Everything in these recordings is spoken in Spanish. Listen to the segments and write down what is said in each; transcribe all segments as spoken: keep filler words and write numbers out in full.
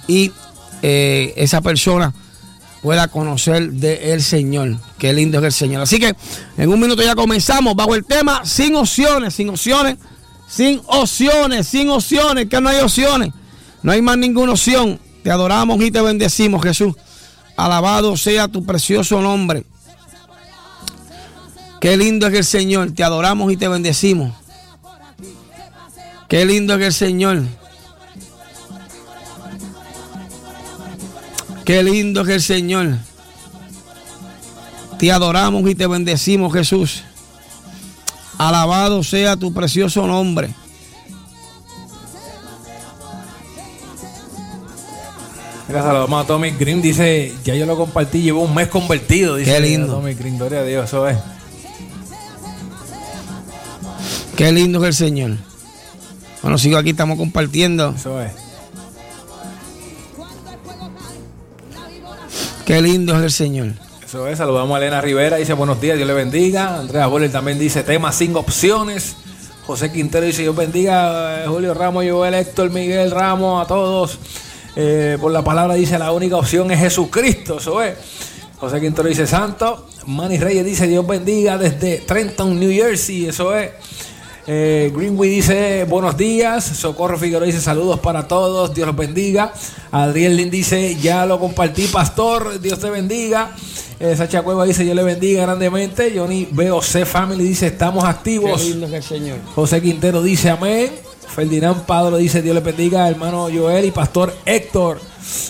y eh, esa persona pueda conocer del Señor. Qué lindo es el Señor. Así que en un minuto ya comenzamos bajo el tema sin opciones, sin opciones, sin opciones, sin opciones, que no hay opciones. No hay más ninguna opción. Te adoramos y te bendecimos, Jesús. Alabado sea tu precioso nombre. Qué lindo es el Señor. Te adoramos y te bendecimos. Qué lindo es el Señor. Qué lindo es el Señor. Te adoramos y te bendecimos, Jesús. Alabado sea tu precioso nombre. Mira, saludamos a Tommy Green. Dice, ya yo lo compartí, llevo un mes convertido. Dice, qué lindo. Tommy Green, gloria a Dios, eso es. Qué lindo es el Señor. Bueno, sigo aquí, estamos compartiendo. Eso es. Qué lindo es el Señor. Eso es, saludamos a Elena Rivera, dice buenos días, Dios le bendiga. Andrea Boller también dice tema sin opciones. José Quintero dice Dios bendiga. Julio Ramos, Joel, Héctor, Miguel Ramos, a todos. Eh, por la palabra dice la única opción es Jesucristo, eso es. José Quintero dice santo. Manny Reyes dice Dios bendiga desde Trenton, New Jersey, eso es. Eh, Greenway dice buenos días. Socorro Figueroa dice saludos para todos, Dios los bendiga. Adriel Lin dice ya lo compartí, pastor, Dios te bendiga. eh, Sacha Cueva dice Dios le bendiga grandemente. Johnny B O C Family dice estamos activos. Qué lindo es el Señor. José Quintero dice amén. Ferdinand Padro dice Dios le bendiga, hermano Joel y pastor Héctor.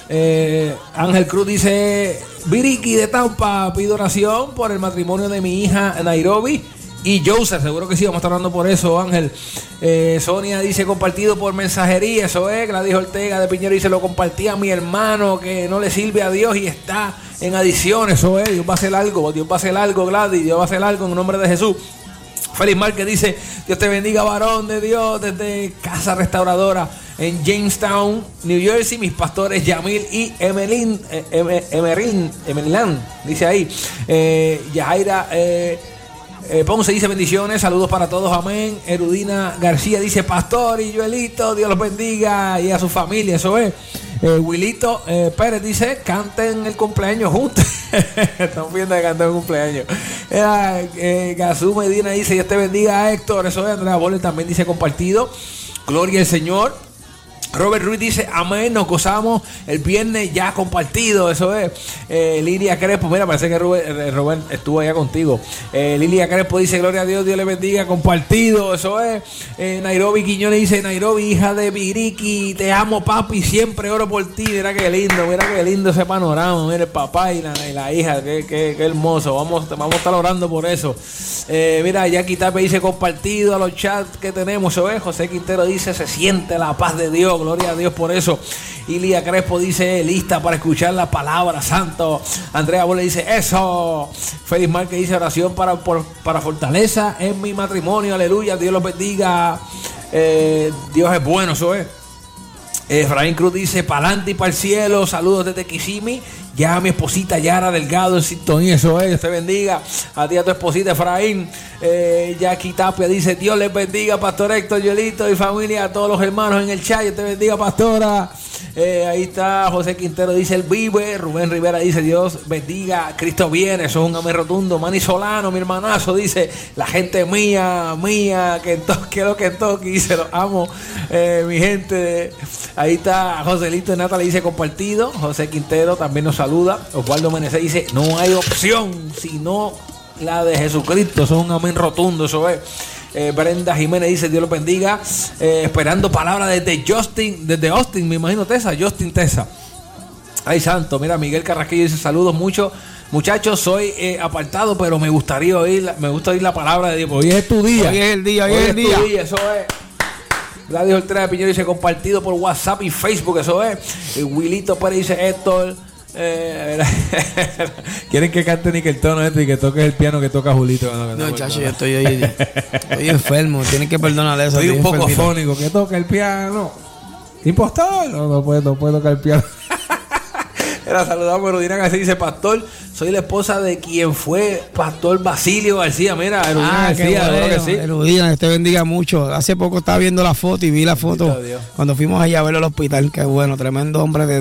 eh, Ángel Cruz dice Viriki de Tampa, pido oración por el matrimonio de mi hija Nairobi y Joseph, seguro que sí, vamos a estar hablando por eso, Ángel. eh, Sonia dice compartido por mensajería, eso es. Gladys Ortega de Piñero dice lo compartí a mi hermano que no le sirve a Dios y está en adicción, eso es. Dios va a hacer algo, Dios va a hacer algo, Gladys, Dios va a hacer algo en nombre de Jesús. Félix Márquez dice Dios te bendiga, varón de Dios, desde Casa Restauradora en Jamestown, New Jersey. Mis pastores Yamil y Emelín eh, Emerín, Emelán, dice ahí. eh, Yajaira eh, Eh, Ponce dice bendiciones, saludos para todos, amén. Erudina García dice pastor y Joelito, Dios los bendiga y a su familia, eso es. eh, Wilito eh, Pérez dice canten el cumpleaños juntos. Estamos viendo que canten el cumpleaños. eh, eh, Gazú Medina dice Dios te bendiga, Héctor, eso es. Andrea Boller también dice compartido, gloria al Señor. Robert Ruiz dice amén, nos gozamos el viernes ya compartido, eso es. eh, Lilia Crespo, mira, parece que Robert, Robert estuvo allá contigo. eh, Lilia Crespo dice gloria a Dios, Dios le bendiga, compartido, eso es. eh, Nairobi Quiñones dice Nairobi, hija de Viriki, te amo papi, siempre oro por ti. Mira qué lindo, mira qué lindo ese panorama, mira el papá y la, y la hija, qué, qué, qué hermoso, vamos, vamos a estar orando por eso. eh, mira, Jackie Tape dice compartido a los chats que tenemos, eso es. José Quintero dice se siente la paz de Dios, gloria a Dios por eso. Ilia Crespo dice lista para escuchar la palabra, santo. Andrea Bolle dice eso. Félix Márquez dice oración para, por, para fortaleza en mi matrimonio, aleluya, Dios los bendiga. eh, Dios es bueno, eso es. Efraín Cruz dice para adelante y para el cielo, saludos desde Kissimmee. Ya mi esposita Yara Delgado en sintonía, eso es, Dios te bendiga. A ti, a tu esposita Efraín. eh, Jackie Tapia dice Dios les bendiga, pastor Héctor, Yolito y familia, a todos los hermanos en el chat, Dios te bendiga, pastora. eh, ahí está José Quintero dice el vive. Rubén Rivera dice Dios bendiga, Cristo viene, eso es un amén rotundo. Manny Solano, mi hermanazo, dice la gente mía, mía, que quiero que toque, dice los amo, eh, mi gente. Ahí está Joselito Nata, le dice compartido. José Quintero también nos saluda. Osvaldo Menezes dice no hay opción sino la de Jesucristo, eso es un amén rotundo, eso es. eh, Brenda Jiménez dice Dios los bendiga, eh, esperando palabras desde Justin, desde Austin, me imagino Tessa, Justin Tessa. Ay santo, mira, Miguel Carrasquillo dice saludos mucho. Muchachos, soy eh, apartado, pero me gustaría oír, me gusta oír la palabra de Dios. Hoy es tu día. Hoy es el día, hoy, hoy es el día. Tu día, eso es. Gladys Ortega de Piñero dice compartido por WhatsApp y Facebook, eso es. Y Wilito Pérez dice Héctor. Eh, quieren que cante Nickelton esto y que toque el piano que toca Julito. No, no, no chacho, yo estoy, hoy, estoy enfermo. Tienen que perdonarle eso. Estoy, estoy un poco enfermito. fónico. Que toque el piano. ¿Impostor? No, no puede, no puede tocar el piano. Era saludamos a Erudina García, dice pastor, soy la esposa de quien fue pastor Basilio García. Mira, Erudina ah, García, bueno, que sí. Erudina, que te bendiga mucho. Hace poco estaba viendo la foto y vi la foto cuando fuimos allá a verlo al hospital. Qué bueno, tremendo hombre de